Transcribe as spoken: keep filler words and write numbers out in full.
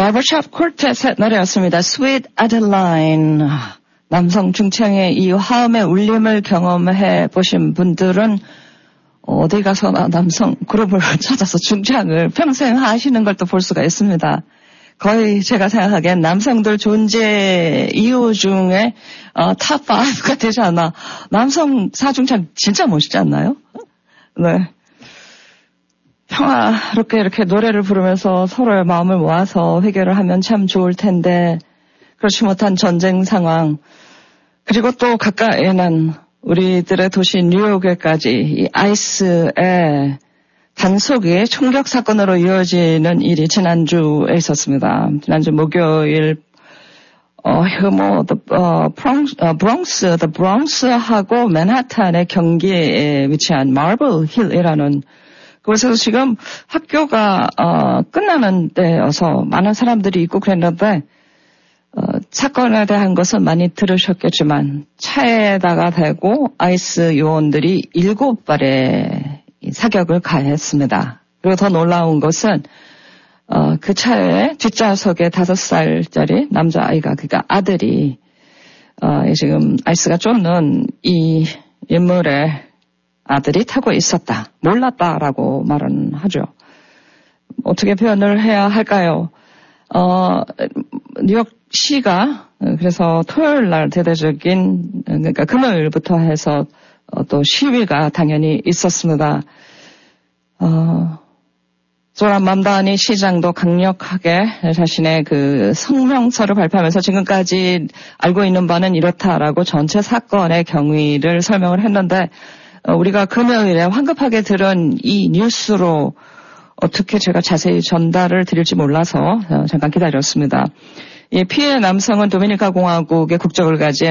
바버샵 콜텟의 노래였습니다. Sweet Adeline. 남성 중창의 이 화음의 울림을 경험해 보신 분들은 어디 가서나 남성 그룹을 찾아서 중창을 평생 하시는 걸 또 볼 수가 있습니다. 거의 제가 생각하기엔 남성들 존재 이유 중에 어, 탑 파이브가 되지 않나. 남성 사중창 진짜 멋있지 않나요? 네. 평화롭게 이렇게 노래를 부르면서 서로의 마음을 모아서 회개를 하면 참 좋을 텐데 그렇지 못한 전쟁 상황 그리고 또 가까이에는 우리들의 도시 뉴욕에까지 이 아이스의 단속이 총격 사건으로 이어지는 일이 지난주에 있었습니다. 지난주 목요일 어, 뭐, the, 어, 브롱스, 어, 브롱스, the 브롱스하고 맨하탄의 경계에 위치한 마블 힐이라는 그래서 지금 학교가 어, 끝나는 때여서 많은 사람들이 있고 그랬는데 어, 사건에 대한 것은 많이 들으셨겠지만 차에다가 대고 아이스 요원들이 일곱 발의 사격을 가했습니다. 그리고 더 놀라운 것은 어, 그 차에 뒷좌석에 다섯 살짜리 남자아이가 그러니까 아들이 어, 지금 아이스가 쫓는 이 인물의 아들이 타고 있었다. 몰랐다라고 말은 하죠. 어떻게 표현을 해야 할까요? 어, 뉴욕시가 그래서 토요일 날 대대적인 그러니까 금요일부터 해서 또 시위가 당연히 있었습니다. 어, 조란 맘다니 시장도 강력하게 자신의 그 성명서를 발표하면서 지금까지 알고 있는 바는 이렇다라고 전체 사건의 경위를 설명을 했는데 우리가 금요일에 황급하게 들은 이 뉴스로 어떻게 제가 자세히 전달을 드릴지 몰라서 잠깐 기다렸습니다. 이 피해 남성은 도미니카 공화국의 국적을 가진